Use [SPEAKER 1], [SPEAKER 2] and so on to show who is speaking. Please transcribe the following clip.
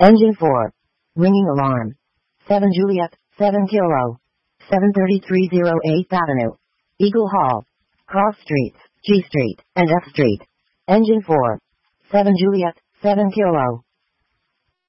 [SPEAKER 1] Engine 4. Ringing alarm. 7 Juliet, 7 Kilo. 73308 Avenue. Eagle Hall. Cross Streets, G Street, and F Street. Engine 4. 7 Juliet, 7 Kilo.